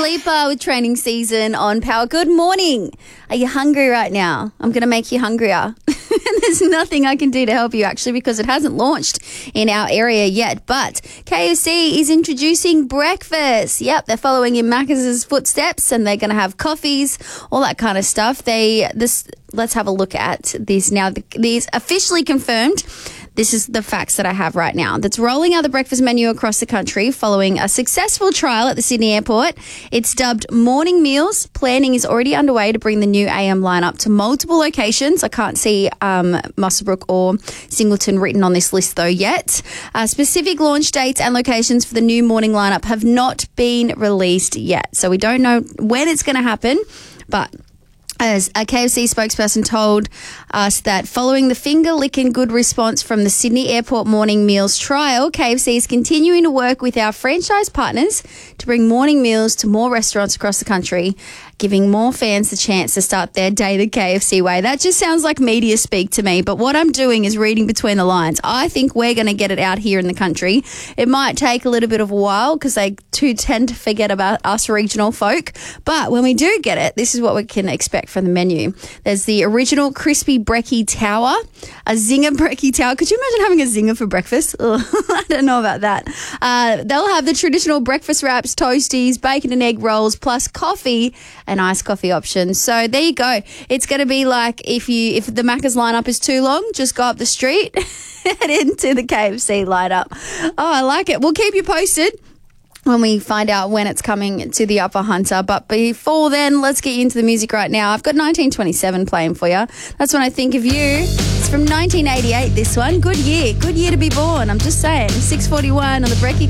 Sleeper with training season on Power. Good morning. Are you hungry right now? I'm going to make you hungrier. There's nothing I can do to help you actually because it hasn't launched in our area yet. But KFC is introducing breakfast. Yep, they're following in Macca's footsteps and they're going to have coffees, all that kind of stuff. Let's have a look at this now. These officially confirmed. This is the facts that I have right now. That's rolling out the breakfast menu across the country following a successful trial at the Sydney airport. It's dubbed Morning Meals. Planning is already underway to bring the new AM lineup to multiple locations. I can't see Muswellbrook or Singleton written on this list though yet. Specific launch dates and locations for the new morning lineup have not been released yet. So we don't know when it's going to happen, but as a KFC spokesperson told us that following the finger-licking good response from the Sydney Airport Morning Meals trial, KFC is continuing to work with our franchise partners to bring morning meals to more restaurants across the country, giving more fans the chance to start their day the KFC way. That just sounds like media speak to me, but what I'm doing is reading between the lines. I think we're going to get it out here in the country. It might take a little bit of a while because they too tend to forget about us regional folk, but when we do get it, this is what we can expect from the menu. There's the original crispy brekkie tower, a zinger brekkie tower. Could you imagine having a zinger for breakfast? Ugh, I don't know about that. They'll have the traditional breakfast wraps, toasties, bacon and egg rolls, plus coffee and iced coffee options. So there you go. It's going to be like if the Macca's lineup is too long, just go up the street, head into the KFC lineup. Oh, I like it. We'll keep you posted when we find out when it's coming to the Upper Hunter. But before then, let's get you into the music right now. I've got 1927 playing for you. That's When I Think of You. It's from 1988, this one. Good year to be born. I'm just saying. 6:41 on the Brekkie